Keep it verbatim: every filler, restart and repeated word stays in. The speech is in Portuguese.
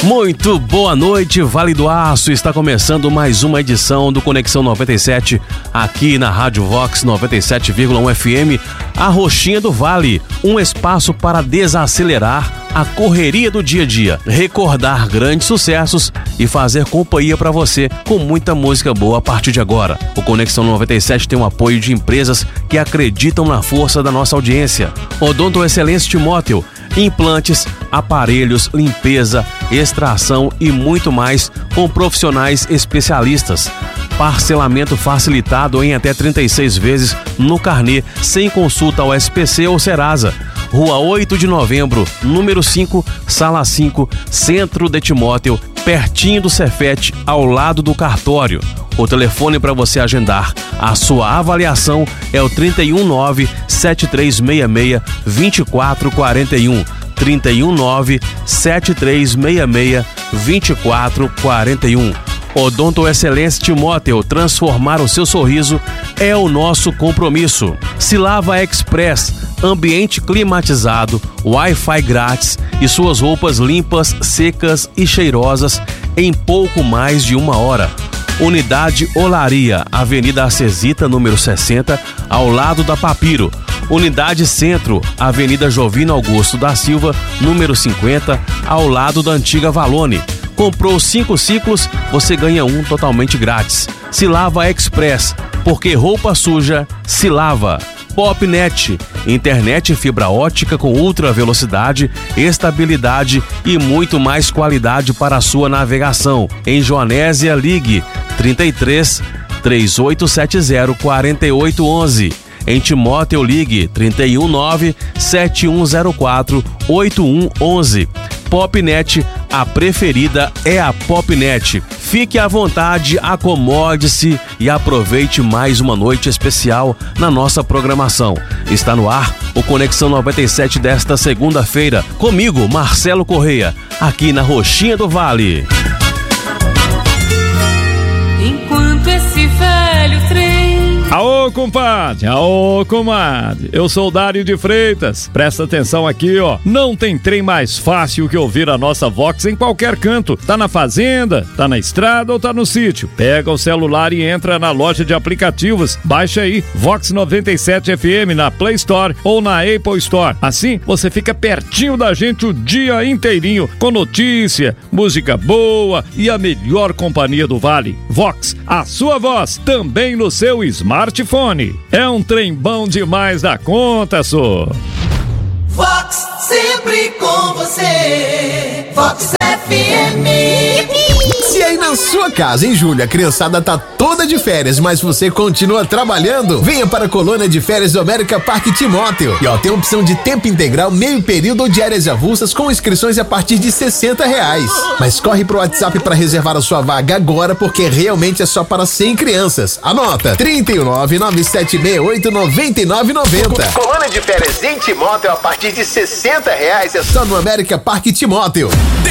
Muito boa noite, Vale do Aço. Está começando mais uma edição do Conexão noventa e sete aqui na Rádio Vox noventa e sete vírgula um F M, a Roxinha do Vale, um espaço para desacelerar a correria do dia a dia, recordar grandes sucessos e fazer companhia para você com muita música boa a partir de agora. O Conexão noventa e sete tem o apoio de empresas que acreditam na força da nossa audiência. Odonto Excelência Timóteo, implantes, aparelhos, limpeza, extração e muito mais com profissionais especialistas. Parcelamento facilitado em até trinta e seis vezes no carnê, sem consulta ao S P C ou Serasa. Rua oito de novembro, número cinco, sala cinco, Centro de Timóteo, pertinho do Cefet, ao lado do cartório. O telefone para você agendar a sua avaliação é o trinta e um nove, sete três seis seis, dois quatro quatro um. trinta e um nove, sete três seis seis, dois quatro quatro um. Odonto Excelência Timóteo, transformar o seu sorriso é o nosso compromisso. Silava Express, ambiente climatizado, Wi-Fi grátis e suas roupas limpas, secas e cheirosas em pouco mais de uma hora. Unidade Olaria, Avenida Acesita, número sessenta, ao lado da Papiro. Unidade Centro, Avenida Jovino Augusto da Silva, número cinquenta, ao lado da antiga Valone. Comprou cinco ciclos, você ganha um totalmente grátis. Silava Express, porque roupa suja se lava. Popnet, internet fibra ótica com ultra velocidade, estabilidade e muito mais qualidade para a sua navegação. Em Joanésia, ligue trinta e três, três oito sete zero, quatro oito um um. Em Timóteo, ligue trinta e um nove, sete um zero quatro, oito um um um. Popnet, a preferida é a Popnet. Fique à vontade, acomode-se e aproveite mais uma noite especial na nossa programação. Está no ar o Conexão noventa e sete desta segunda-feira, comigo, Marcelo Correia, aqui na Roxinha do Vale. Enquanto esse velho trem... Aô, compadre! Aô, comadre! Eu sou o Dário de Freitas. Presta atenção aqui, ó. Não tem trem mais fácil que ouvir a nossa Vox em qualquer canto. Tá na fazenda, tá na estrada ou tá no sítio. Pega o celular e entra na loja de aplicativos. Baixa aí, Vox noventa e sete F M na Play Store ou na Apple Store. Assim, você fica pertinho da gente o dia inteirinho, com notícia, música boa e a melhor companhia do Vale. Vox, a sua voz, também no seu smartphone. Smartphone. É um trem bom demais da conta, só. Vox, sempre com você. Vox F M. Se aí na sua casa, em julho, a criançada tá toda de férias, mas você continua trabalhando, venha para a colônia de férias do América Parque Timóteo. E ó, tem opção de tempo integral, meio período ou diárias avulsas com inscrições a partir de sessenta reais. Mas corre pro WhatsApp para reservar a sua vaga agora, porque realmente é só para cem crianças. Anota, trinta e um nove, nove sete seis oito, nove nove nove zero. Colônia de férias em Timóteo a partir de sessenta reais, é só no América Parque Timóteo.